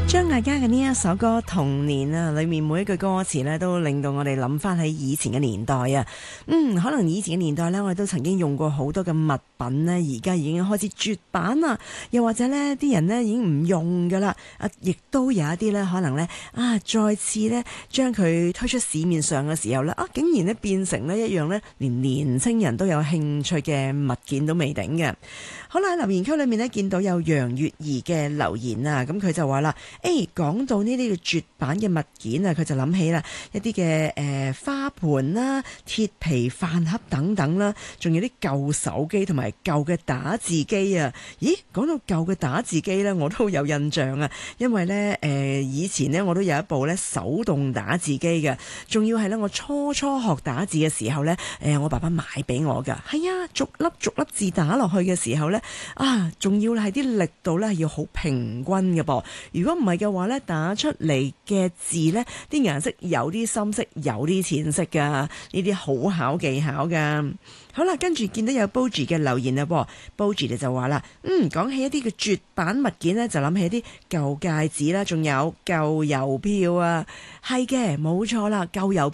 張艾嘉嘅呢一首歌《童年》啊，裏面每一句歌詞咧，都令到我哋諗翻起以前嘅年代啊。可能以前嘅年代咧，我哋都曾經用過好多嘅物品咧，而家已經開始絕版啦，又或者咧啲人咧已經唔用噶啦。亦都有一啲咧，可能咧再次咧將佢推出市面上嘅時候咧，竟然咧變成呢一樣咧，連年青人都有興趣嘅物件都未定嘅。好啦，喺留言區裏面咧見到有楊月兒嘅留言啊，咁佢就話啦，講到呢啲嘅絕版嘅物件啊，佢就諗起啦一啲嘅花盆啦、鐵皮飯盒等等啦，仲有啲舊手機同埋舊嘅打字機啊。咦，講到舊嘅打字機咧，我都有印象啊，因為咧以前咧我都有一部咧手動打字機嘅，仲要係咧我初學打字嘅時候咧，我爸爸買俾我噶，係啊，逐粒字打落去嘅時候咧，仲要係啲力度咧要好平均嘅噃。如果唔係嘅話咧，打出嚟嘅字咧，啲顏色有啲深色，有啲淺色噶，呢啲好考技巧噶。好啦，跟住見到有 Boji 嘅留言啦，Boji 就話啦，講起一啲嘅絕版物件咧，就諗起一啲舊戒指啦，仲有舊郵票啊，係嘅，冇錯啦，舊郵